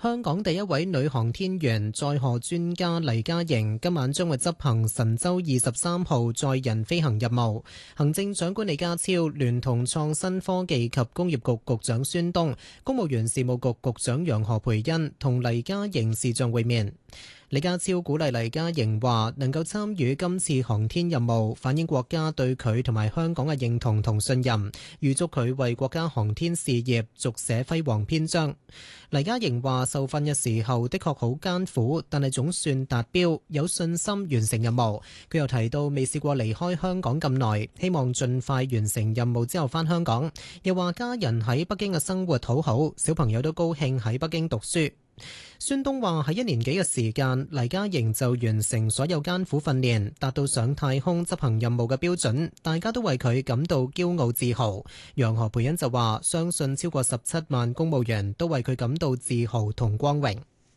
香港第一位女航天員載荷專家黎嘉瑩今晚將會執行神舟23號載人飛行任務。行政長官李家超聯同創新科技及工業局局長孫東、公務員事務局局長楊何蓓茵同黎嘉瑩視像會面。李家超鼓勵黎嘉瑩話，能夠參與今次航天任務，反映國家對佢同埋香港嘅認同同信任，預祝佢為國家航天事業續寫輝煌篇章。黎嘉瑩話，受訓嘅時候的確好艱苦，但係總算達標，有信心完成任務。佢又提到未試過離開香港咁耐，希望盡快完成任務之後返香港。又話家人喺北京嘅生活好好，小朋友都高興喺北京讀書。孫東話喺1年幾嘅時間，黎嘉瑩就完成所有艱苦訓練，達到上太空執行任務嘅標準，大家都為佢感到驕傲自豪。楊何蓓茵就話，相信超過17萬公務員都為佢感到自豪同光榮。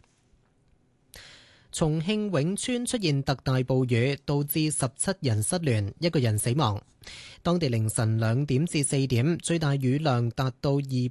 重慶永川出現特大暴雨，導致17人失聯，1個人死亡。當地凌晨2點至4點，最大雨量達到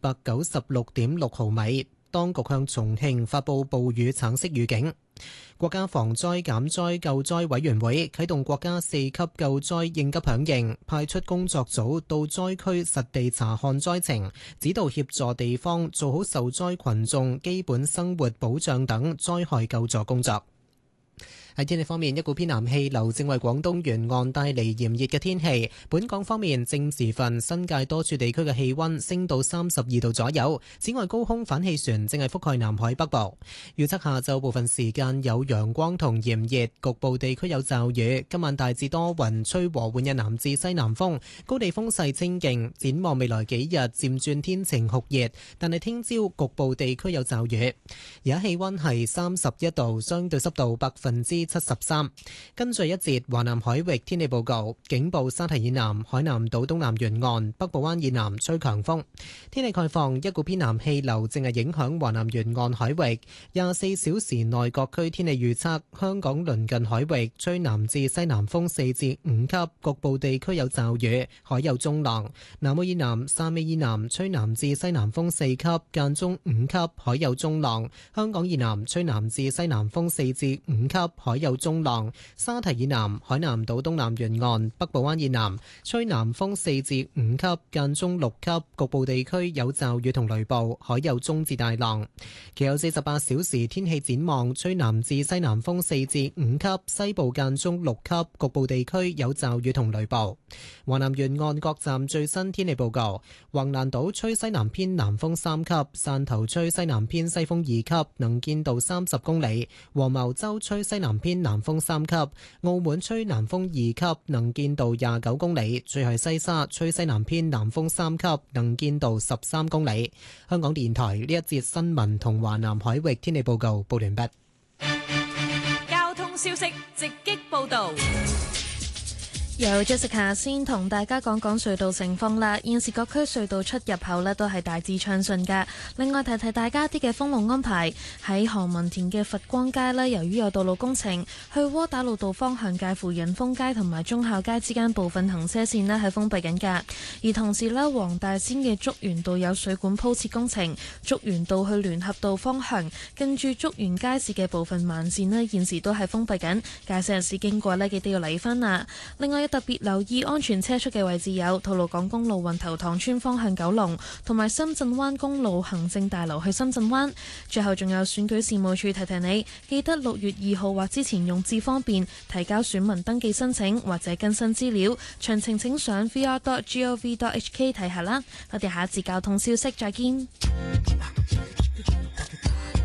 296.6毫米。當局向重慶發布暴雨橙色預警。國家防災減災救災委員會啟動國家4級救災應急響應，派出工作組到災區實地查看災情，指導協助地方做好受災群眾基本生活保障等災害救助工作。喺天氣方面，一股偏南氣流正為廣東沿岸帶嚟炎熱嘅天氣。本港方面，正時分新界多處地區嘅氣溫升到32度左右。此外，高空反氣旋正係覆蓋南海北部。預測下晝部分時間有陽光同炎熱，局部地區有驟雨。今晚大致多雲，吹和緩嘅南至西南風，高地風勢清勁。展望未來幾日漸轉天晴酷熱，但係聽朝局部地區有驟雨。而家氣溫係31度，相對濕度73%。跟住一節華南海域天氣報告，警報沙堤以南、海南島東南沿岸、北部灣以南吹強風。天氣概況，一股偏南氣流正係影響華南沿岸海域。24小時內各區天氣預測，香港鄰近海域吹南至西南風4至5級，局部地區有驟雨，海有中浪。南澳以南、汕尾以南吹南至西南風4級，間中5級，海有中浪。香港以南吹南至西南風4至5級，海有中浪。沙堤以南、海南島東南沿岸、北部灣以南吹南風4至5級，間中6級，局部地區有驟雨同雷暴，海有中至大浪。其後48小時天氣展望，吹南至西南風4至5級，西部間中6級，局部地區有驟雨同雷暴。華南沿岸各站最新天氣報告：橫瀾島吹西南偏南風3級，汕頭吹西南偏西風2級，能見度30公里；黃茅洲吹西南偏南風3級，澳門吹南風2級，能見度29公里；最係西沙吹西南偏南風3級，能見度13公里。香港電台呢一節新聞同華南海域天氣報告報完畢。 交通消息直擊報道。 由 Jessica 先同大家講講隧道情況啦。現時各區隧道出入口呢都係大致暢順㗎。另外提提大家啲嘅封路安排，喺何文田嘅佛光街呢，由於有道路工程，去窩打老道方向介乎仁豐街同埋忠孝街之間部分行車線呢係封閉緊㗎。而同時呢，黃大仙嘅竹園道有水管鋪設工程，竹園道去聯合道方向近住竹園街市嘅部分慢線呢現時都係封閉緊，駕駛人士經過呢記得要留意返啦。另外特別留意安全車速嘅位置有吐露港公路運頭塘村方向九龍，同埋深圳灣公路行政大樓去深圳灣。最後仲有選舉事務處提提你，記得6月2號或之前用智方便提交選民登記申請或者更新資料，詳情請上 vr.gov.hk 睇下啦。我哋下一節交通消息再見。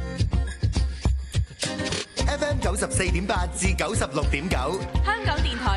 FM 94.8至96.9， 香港電台